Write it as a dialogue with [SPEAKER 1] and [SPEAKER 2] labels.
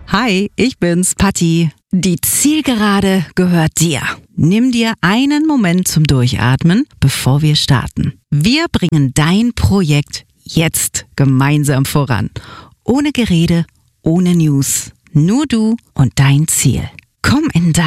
[SPEAKER 1] Hi, ich bin's, Patti. Die Zielgerade gehört dir. Nimm dir einen Moment zum Durchatmen, bevor wir starten. Wir bringen dein Projekt jetzt gemeinsam voran. Ohne Gerede, ohne News. Nur du und dein Ziel. Komm in dein